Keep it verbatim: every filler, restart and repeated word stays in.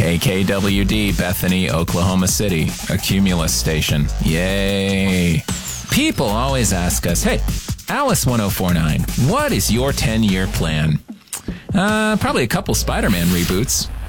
K K W D, Bethany, Oklahoma City, a Cumulus station. Yay. People always ask us, hey, Alice one oh four nine, what is your ten-year plan? Uh, probably a couple Spider-Man reboots.